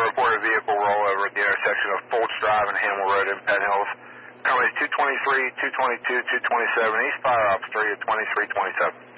reported vehicle rollover at the intersection of Foltz Drive and Hamill Road in Penn Hills. Company 223, 222, 227, East Fire Ops 3 at 2327.